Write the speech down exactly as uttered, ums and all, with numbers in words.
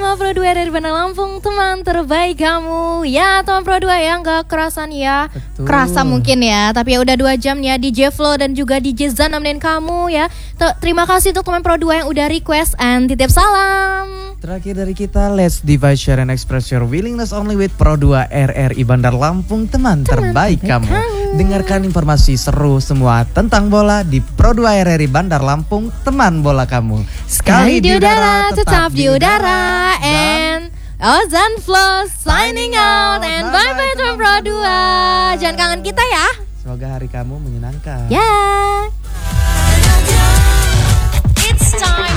seratus dua puluh dua dari Bandar Lampung, teman terbaik kamu. Ya teman Pro dua ya, gak kerasan ya. Betul. Kerasa mungkin ya, tapi ya udah dua jam ya D J Flo dan juga D J Zan nemenin kamu ya. T- Terima kasih untuk teman Pro dua yang udah request, and titip salam. Terakhir dari kita, let's divide, share, and express your willingness only with Pro dua R R I Bandar Lampung, teman, Teman terbaik terbaik kamu. kamu. Dengarkan informasi seru semua tentang bola di Pro dua R R I Bandar Lampung, teman bola kamu. Sekali di udara, tetap di udara. And Ozan Flo signing out. And bye-bye teman Pro dua. Jangan kangen kita ya. Semoga hari kamu menyenangkan. Ya. It's time.